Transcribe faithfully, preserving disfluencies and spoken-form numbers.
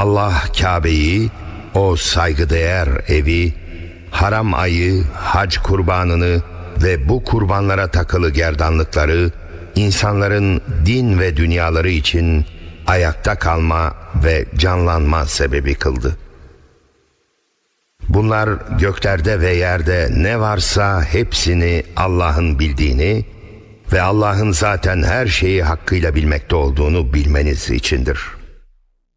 Allah Kabe'yi, o saygıdeğer evi, haram ayı, hac kurbanını ve bu kurbanlara takılı gerdanlıkları, insanların din ve dünyaları için ayakta kalma ve canlanma sebebi kıldı. Bunlar göklerde ve yerde ne varsa hepsini Allah'ın bildiğini ve Allah'ın zaten her şeyi hakkıyla bilmekte olduğunu bilmeniz içindir.